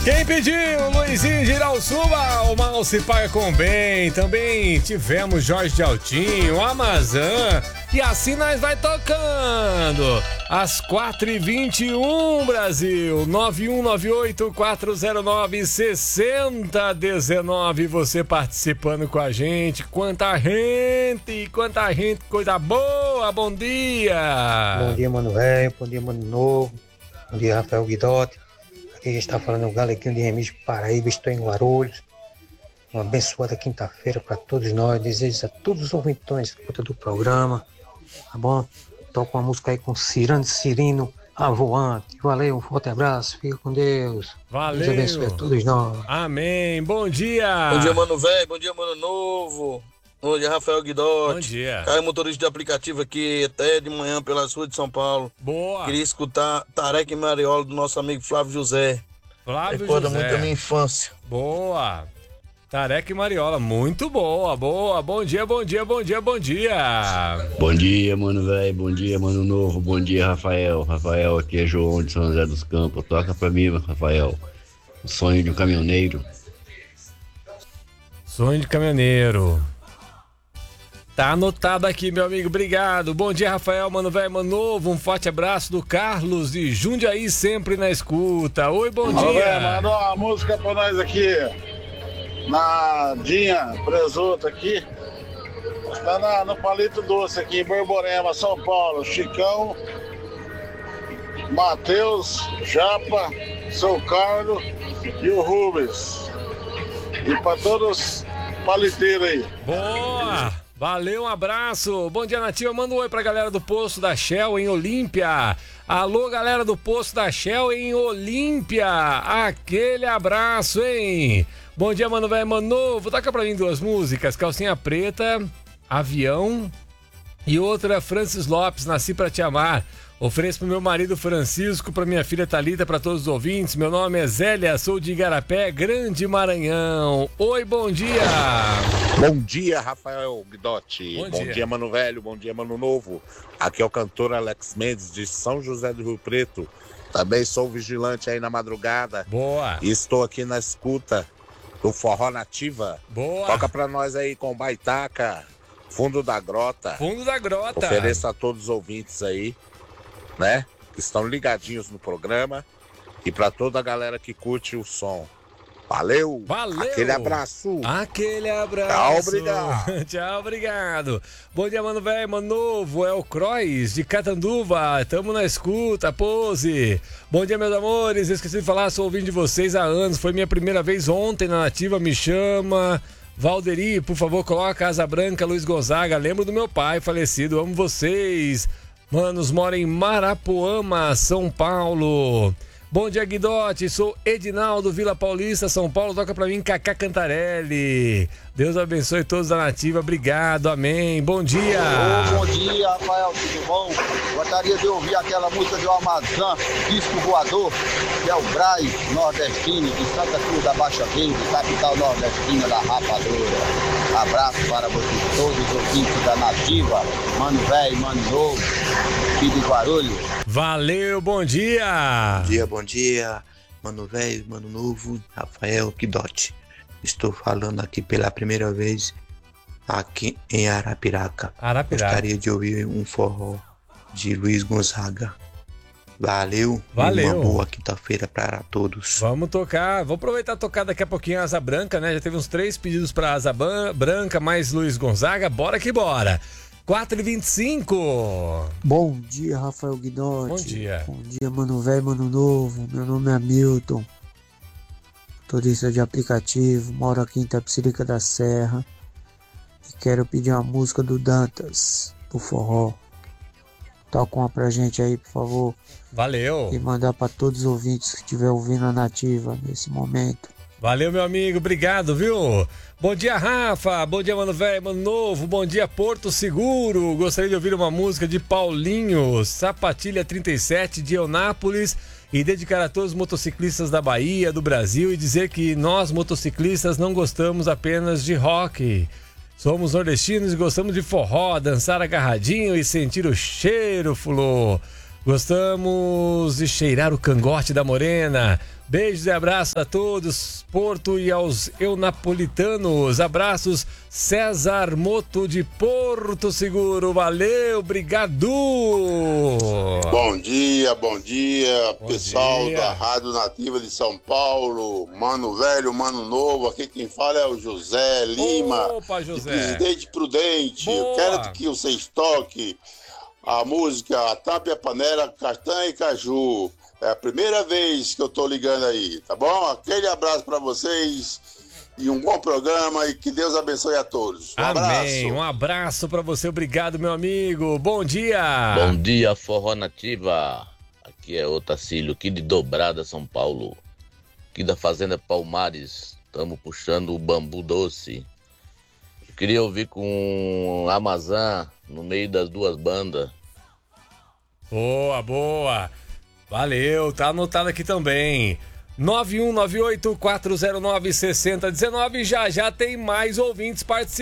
Quem pediu? Luizinho Giralsuba, o mal se paga com bem. Também tivemos Jorge de Altinho, Amazã. E assim nós vai tocando. Às 4h21, Brasil. 9198-409-6019. Você participando com a gente. Quanta gente, coisa boa. Bom dia. Bom dia, mano velho. Bom dia, mano novo. Bom dia, Rafael Guidotti. Aqui a gente está falando o Galequinho de Remígio, Paraíba. Estou em Guarulhos. Uma abençoada quinta-feira para todos nós. Desejo a todos os ouvintes do programa. Tá bom? Toca uma música aí com Cirino Avoante. Valeu, um forte abraço. Fica com Deus. Valeu. Deus abençoe a todos nós. Amém. Bom dia. Bom dia, mano velho. Bom dia, mano novo. Bom dia, Rafael Guidotti. Bom dia. Cara, motorista de aplicativo aqui até de manhã pelas ruas de São Paulo. Boa. Queria escutar Tareca e Mariola do nosso amigo Flávio José. Recorda muito da minha infância. Boa. Tareca e Mariola, muito boa. Bom dia. Bom dia, mano velho. Bom dia, mano novo. Bom dia, Rafael. Rafael, aqui é João de São José dos Campos. Toca pra mim, Rafael. O sonho de um caminhoneiro. Sonho de caminhoneiro. Tá anotado aqui, meu amigo. Obrigado. Bom dia, Rafael, mano velho, mano novo. Um forte abraço do Carlos de Jundiaí, sempre na escuta. Oi, bom dia. Véio, mandou uma música pra nós aqui. Nadinha, presunto aqui. Está no Palito Doce aqui em Borborema, São Paulo. Chicão, Matheus, Japa, São Carlos e o Rubens. E para todos os paliteiros aí. Boa! Valeu, um abraço. Bom dia, Nativa. Manda um oi pra galera do Posto da Shell em Olímpia. Alô, galera do Posto da Shell em Olímpia. Aquele abraço, hein? Bom dia, mano velho, mano novo. Toca pra mim duas músicas. Calcinha Preta, Avião e outra, Francis Lopes, Nasci Pra Te Amar. Ofereço pro meu marido Francisco, pra minha filha Thalita, pra todos os ouvintes. Meu nome é Zélia, sou de Igarapé, Grande Maranhão. Oi, bom dia. Bom dia, Rafael Guidotti. Bom dia, mano velho. Bom dia, mano novo. Aqui é o cantor Alex Mendes, de São José do Rio Preto. Também sou vigilante aí na madrugada. Boa. E estou aqui na escuta do Forró Nativa. Boa. Toca pra nós aí com Baitaca, Fundo da Grota. Fundo da Grota. Ofereço a todos os ouvintes aí, né, que estão ligadinhos no programa, e pra toda a galera que curte o som. Valeu! Aquele abraço! Tchau, obrigado! Tchau, obrigado! Bom dia, mano velho, mano novo, é o Croix de Catanduva, tamo na escuta, pose! Bom dia, meus amores, esqueci de falar, sou ouvindo de vocês há anos, foi minha primeira vez ontem na Nativa, me chama... Valderi, por favor, coloca Asa Branca, Luiz Gonzaga, lembro do meu pai falecido, amo vocês! Manos, moro em Marapoama, São Paulo. Bom dia, Guidotti. Sou Edinaldo, Vila Paulista, São Paulo. Toca pra mim, Cacá Cantarelli. Deus abençoe todos da Nativa. Obrigado, amém. Bom dia. Bom dia, Rafael. Tudo bom? Gostaria de ouvir aquela música do Amazã, Disco Voador, que é o Braz nordestino de Santa Cruz da Baixa Verde, capital nordestina da Rapadura. Abraço para vocês todos, os ouvintes da Nativa. Mano velho, mano novo, aqui de Guarulhos. Valeu, bom dia. Bom dia, mano velho, mano novo, Rafael Guidotti. Estou falando aqui pela primeira vez aqui em Arapiraca. Gostaria de ouvir um forró de Luiz Gonzaga. Valeu. Uma boa quinta-feira para todos. Vamos tocar, vou aproveitar e tocar daqui a pouquinho a Asa Branca, né? Já teve uns 3 pedidos para Asa Branca, mais Luiz Gonzaga, bora que bora. 4h25. Bom dia, Rafael Guidotti. Bom dia. Bom dia, mano velho, mano novo. Meu nome é Hamilton, motorista de aplicativo, moro aqui em Itapecerica da Serra e quero pedir uma música do Dantas, do forró. Toca uma pra gente aí, por favor. Valeu. E mandar pra todos os ouvintes que estiver ouvindo a Nativa nesse momento. Valeu, meu amigo, obrigado, viu? Bom dia, Rafa, bom dia, mano velho, mano novo, bom dia, Porto Seguro. Gostaria de ouvir uma música de Paulinho, Sapatilha 37, de Eunápolis, e dedicar a todos os motociclistas da Bahia, do Brasil, e dizer que nós, motociclistas, não gostamos apenas de rock. Somos nordestinos e gostamos de forró, dançar agarradinho e sentir o cheiro, fulô. Gostamos de cheirar o cangote da morena. Beijos e abraços a todos, Porto e aos eunapolitanos. Abraços, César Moto de Porto Seguro. Valeu, obrigado. Bom dia, pessoal da Rádio Nativa de São Paulo. Mano velho, mano novo. Aqui quem fala é o José Lima. Opa, José. Presidente Prudente. Boa. Eu quero que vocês toquem a música A Tampa e a Panela, Castanha e Caju. É a primeira vez que eu tô ligando aí, tá bom? Aquele abraço para vocês e um bom programa e que Deus abençoe a todos. Amém. Um abraço para você, obrigado, meu amigo. Bom dia. Bom dia, Forró Nativa. Aqui é Otacílio, aqui de Dobrada, São Paulo. Aqui da Fazenda Palmares. Estamos puxando o bambu doce. Eu queria ouvir com Amazã no meio das duas bandas. Boa. Valeu, tá anotado aqui também. 9198-409-6019. Já tem mais ouvintes participando.